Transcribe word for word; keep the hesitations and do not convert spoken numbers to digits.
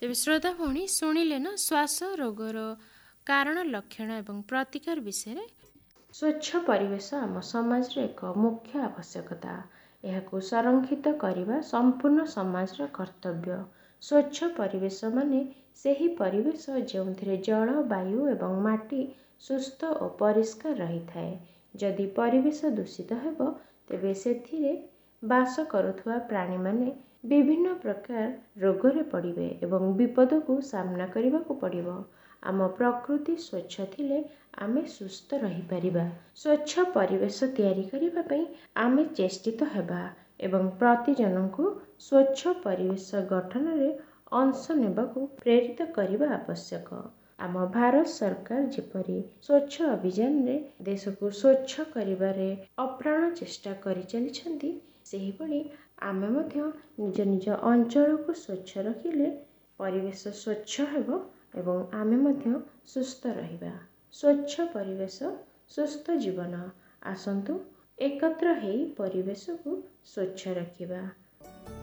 ତେବେ ଶ୍ରୋତା ଭଉଣୀ ଶୁଣିଲେ ନା ଶ୍ୱାସ ରୋଗର କାରଣ ଲକ୍ଷଣ ଏବଂ ପ୍ରତିକାର ବିଷୟରେ। ସ୍ୱଚ୍ଛ ପରିବେଶ ଆମ ସମାଜର ଏକ ମୁଖ୍ୟ ଆବଶ୍ୟକତା। ଏହାକୁ ସଂରକ୍ଷିତ କରିବା ସମ୍ପୂର୍ଣ୍ଣ ସମାଜର କର୍ତ୍ତବ୍ୟ। ସ୍ୱଚ୍ଛ ପରିବେଶ ମାନେ ସେହି ପରିବେଶ ଯେଉଁଥିରେ ଜଳ, ବାୟୁ ଏବଂ ମାଟି ସୁସ୍ଥ ଓ ପରିଷ୍କାର ରହିଥାଏ। ଯଦି ପରିବେଶ ଦୂଷିତ ହେବ ତେବେ ସେଥିରେ ବାସ କରୁଥିବା ପ୍ରାଣୀମାନେ ବିଭିନ୍ନ ପ୍ରକାର ରୋଗରେ ପଡ଼ିବେ ଏବଂ ବିପଦକୁ ସାମ୍ନା କରିବାକୁ ପଡ଼ିବ। ଆମ ପ୍ରକୃତି ସ୍ୱଚ୍ଛ ଥିଲେ ଆମେ ସୁସ୍ଥ ରହିପାରିବା। ସ୍ୱଚ୍ଛ ପରିବେଶ ତିଆରି କରିବା ପାଇଁ ଆମେ ଚେଷ୍ଟିତ ହେବା ଏବଂ ପ୍ରତି ଜଣଙ୍କୁ ସ୍ୱଚ୍ଛ ପରିବେଶ ଗଠନରେ ଅଂଶ ନେବାକୁ ପ୍ରେରିତ କରିବା ଆବଶ୍ୟକ। ଆମ ଭାରତ ସରକାର ଯେପରି ସ୍ୱଚ୍ଛ ଅଭିଯାନରେ ଦେଶକୁ ସ୍ୱଚ୍ଛ କରିବାରେ ଅପ୍ରାଣ ଚେଷ୍ଟା କରିଚାଲିଛନ୍ତି, ସେହିଭଳି ଆମେ ମଧ୍ୟ ନିଜ ନିଜ ଅଞ୍ଚଳକୁ ସ୍ୱଚ୍ଛ ରଖିଲେ ପରିବେଶ ସ୍ୱଚ୍ଛ ହେବ ଏବଂ ଆମେ ମଧ୍ୟ ସୁସ୍ଥ ରହିବା। ସ୍ୱଚ୍ଛ ପରିବେଶ ସୁସ୍ଥ ଜୀବନ। ଆସନ୍ତୁ ଏକତ୍ର ହେଇ ପରିବେଶକୁ ସ୍ୱଚ୍ଛ ରଖିବା।